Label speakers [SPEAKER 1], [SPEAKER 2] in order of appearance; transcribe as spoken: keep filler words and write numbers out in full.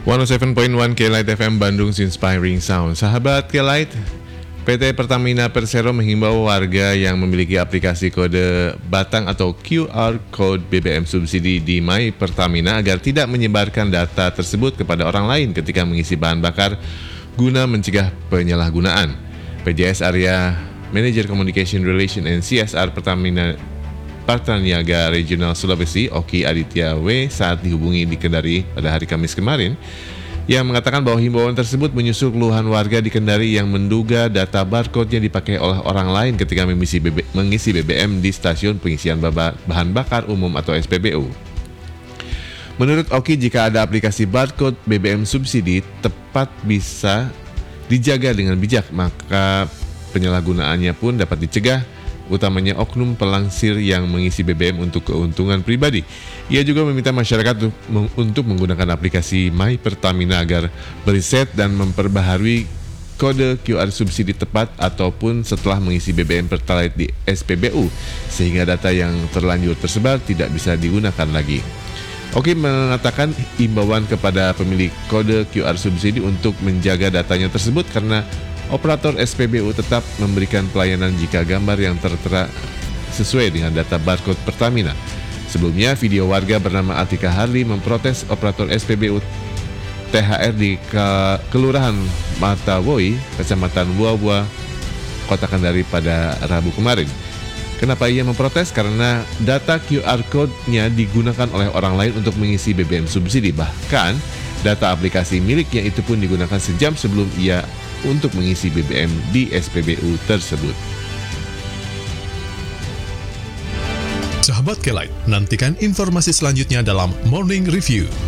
[SPEAKER 1] seratus tujuh koma satu K-Light F M Bandung Inspiring Sound. Sahabat K-Light, P T Pertamina Persero menghimbau warga yang memiliki aplikasi kode Batang atau Q R Code B B M subsidi di My Pertamina agar tidak menyebarkan data tersebut kepada orang lain ketika mengisi bahan bakar guna mencegah penyalahgunaan. P J S Area Manager Communication Relation and C S R Pertamina Patraniaga Regional Sulawesi, Oki Aditya W, saat dihubungi di Kendari pada hari Kamis kemarin, yang mengatakan bahwa himbauan tersebut menyusul keluhan warga di Kendari yang menduga data barcode-nya dipakai oleh orang lain ketika mengisi, B B, mengisi B B M di stasiun pengisian bahan bakar umum atau S P B U. Menurut Oki, jika ada aplikasi barcode B B M subsidi tepat bisa dijaga dengan bijak, maka penyalahgunaannya pun dapat dicegah, utamanya oknum pelangsir yang mengisi B B M untuk keuntungan pribadi. Ia juga meminta masyarakat untuk menggunakan aplikasi My Pertamina agar beriset dan memperbaharui kode Q R subsidi tepat ataupun setelah mengisi B B M Pertalite di S P B U, sehingga data yang terlanjur tersebar tidak bisa digunakan lagi. Oki mengatakan imbauan kepada pemilik kode Q R subsidi untuk menjaga datanya tersebut karena operator S P B U tetap memberikan pelayanan jika gambar yang tertera sesuai dengan data barcode Pertamina. Sebelumnya, video warga bernama Atika Harli memprotes operator S P B U T H R di Ke- Kelurahan Matawoi, Kecamatan Buah-Buah, Kota Kendari pada Rabu kemarin. Kenapa ia memprotes? Karena data Q R Code-nya digunakan oleh orang lain untuk mengisi B B M subsidi. Bahkan, data aplikasi miliknya itu pun digunakan sejam sebelum ia untuk mengisi B B M di S P B U tersebut.
[SPEAKER 2] Sahabat K-Light, nantikan informasi selanjutnya dalam Morning Review.